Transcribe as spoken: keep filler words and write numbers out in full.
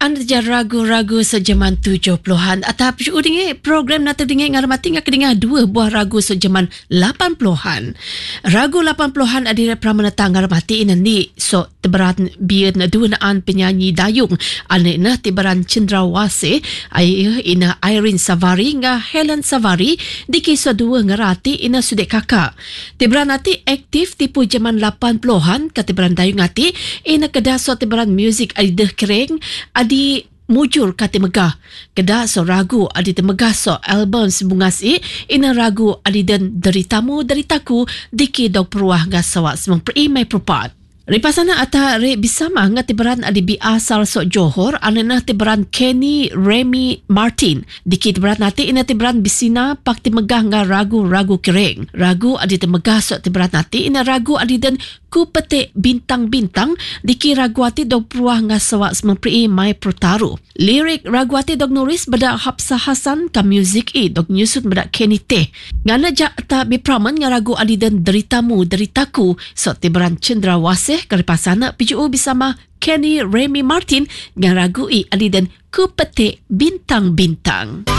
anda je ragu-ragu sejaman tujuh puluhan atau perlu dengar program nak terdengar ngarmati ngak dengar dua buah ragu sejaman lapan puluhan. Ragu lapan puluhan adalah pramanata ngarmati nanti so teberan biar dua naan penyanyi dayung ane nah teberan Cendrawasih ayah ina Irene Savari ngah Helen Savari di kisah dua ngarati ina sudah kakak. Teberan nanti aktif tipu zaman lapan puluhan kateberan dayung ati ina kedah so teberan muzik adi kering adi mujur kati megah. Kedah so ragu adi temegah so album sebungasi ina ragu adi dan deritamu deritaku diki dok peruah gasawak semang perimai perpat. Ripasana ata re bisama nga tiberan adi bi asal so Johor anana tiberan Kenny Remy Martin diki tiberan nati ina tiberan bisina pak timegah nga ragu-ragu kering. Ragu adi temegah so tiberan nati ina ragu adi dan ku petik bintang-bintang diki raguati dog peruah nga sawak semempri mai protaru. Lirik raguati dog nulis beda Hapsa Hasan ka music e dog nyusut beda Kenny Teh. Ngana jak ta bipraman nga ragu adi dan deritamu deritaku so tiberan Cendrawasih karipasana piju bersama Kenny Remy Martin nga ragu i adi dan ku petik bintang-bintang.